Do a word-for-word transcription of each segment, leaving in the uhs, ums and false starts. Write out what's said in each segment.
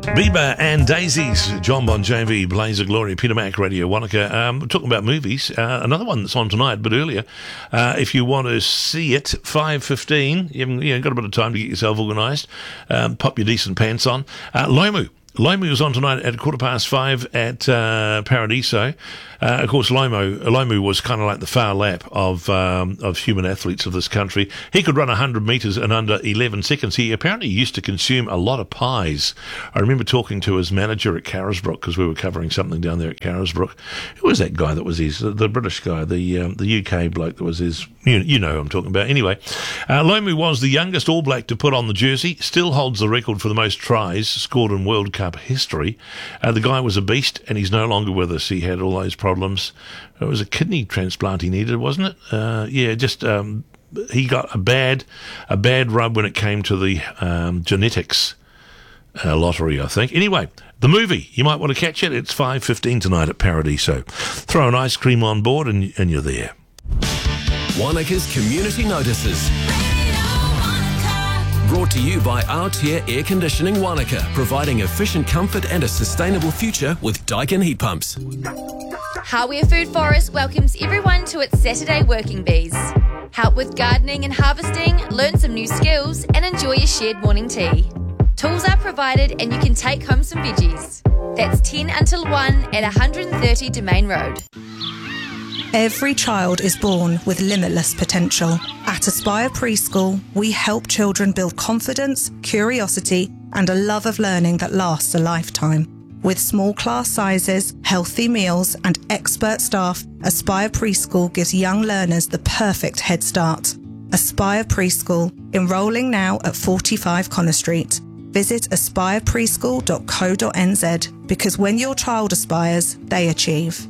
Bieber and Daisies, John Bon Jovi, Blaze of Glory, Peter Mac, Radio Wanaka. Um, we're talking about movies. Uh, another one that's on tonight, but earlier. Uh, if you want to see it, five fifteen, you haven't you know, got a bit of time to get yourself organised. Um, pop your decent pants on. Uh, Lomu. Lomu was on tonight at quarter past five at uh, Paradiso. Uh, of course, Lomu, Lomu was kind of like the far lap of um, of human athletes of this country. He could run one hundred metres in under eleven seconds. He apparently used to consume a lot of pies. I remember talking to his manager at Carisbrook because we were covering something down there at Carisbrook. Who was that guy that was his, the, the British guy, the um, the U K bloke that was his, you, you know who I'm talking about. Anyway, uh, Lomu was the youngest All Black to put on the jersey, still holds the record for the most tries scored in World Cup history. Uh, the guy was a beast and he's no longer with us. He had all those problems. It was a kidney transplant he needed, wasn't it? Uh, yeah, just um, he got a bad a bad rub when it came to the um, genetics uh, lottery, I think. Anyway, the movie, you might want to catch it. It's five fifteen tonight at Paradiso. Throw an ice cream on board and, and you're there. Wanaka's Community Notices. Brought to you by Altair Air Conditioning Wanaka, providing efficient comfort and a sustainable future with Daikin heat pumps. Hawea Food Forest welcomes everyone to its Saturday Working Bees. Help with gardening and harvesting, learn some new skills, and enjoy a shared morning tea. Tools are provided and you can take home some veggies. That's ten until one at one hundred thirty Domain Road. Every child is born with limitless potential. At Aspire Preschool, we help children build confidence, curiosity, and a love of learning that lasts a lifetime. With small class sizes, healthy meals, and expert staff, Aspire Preschool gives young learners the perfect head start. Aspire Preschool, enrolling now at forty-five Connor Street. Visit aspire preschool dot co dot n z because when your child aspires, they achieve.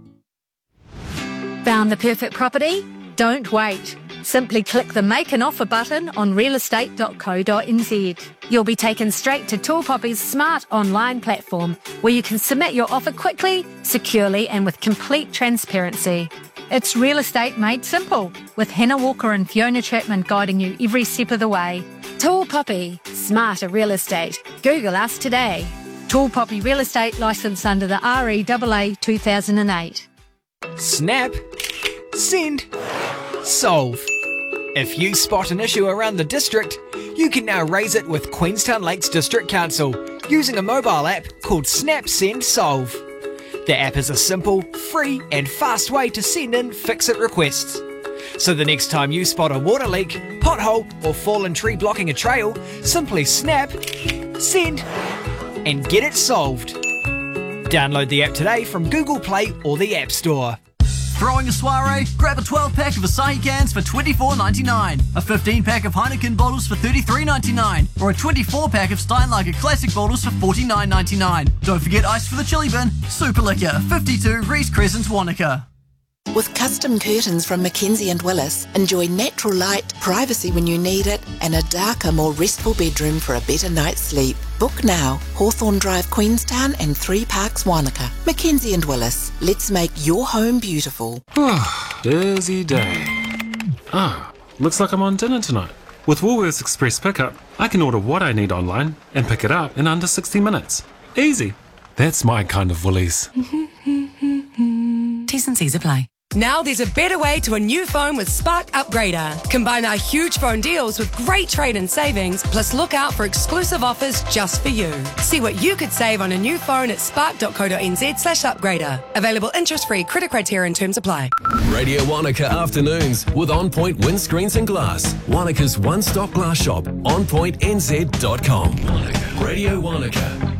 Found the perfect property? Don't wait. Simply click the Make an Offer button on real estate dot co dot n z. You'll be taken straight to Tall Poppy's smart online platform where you can submit your offer quickly, securely and with complete transparency. It's real estate made simple with Hannah Walker and Fiona Chapman guiding you every step of the way. Tall Poppy, smarter real estate. Google us today. Tall Poppy Real Estate licensed under the R E A A two thousand eight. Snap, send, solve. If you spot an issue around the district, you can now raise it with Queenstown Lakes District Council using a mobile app called Snap Send Solve. The app is a simple, free and fast way to send in fix-it requests. So the next time you spot a water leak, pothole or fallen tree blocking a trail, simply snap, send and get it solved. Download the app today from Google Play or the App Store. Throwing a soiree? Grab a twelve pack of Asahi cans for twenty-four ninety-nine, a fifteen pack of Heineken bottles for thirty-three ninety-nine, or a twenty-four pack of Steinlager Classic bottles for forty-nine ninety-nine. Don't forget ice for the chili bin. Super Liquor, fifty-two Reese Crescent, Wanaka. With custom curtains from Mackenzie and Willis, enjoy natural light, privacy when you need it, and a darker, more restful bedroom for a better night's sleep. Book now. Hawthorne Drive, Queenstown and Three Parks, Wanaka. Mackenzie and Willis. Let's make your home beautiful. Busy day. Ah, looks like I'm on dinner tonight. With Woolworths Express Pickup, I can order what I need online and pick it up in under sixty minutes. Easy. That's my kind of Woolies. T's and C's apply. Now there's a better way to a new phone with Spark Upgrader. Combine our huge phone deals with great trade-in savings, plus look out for exclusive offers just for you. See what you could save on a new phone at spark dot co dot n z slash upgrader. Available interest-free, credit criteria and terms apply. Radio Wanaka Afternoons with On Point Windscreens and Glass. Wanaka's one-stop glass shop, on point n z dot com. Wanaka. Radio Wanaka.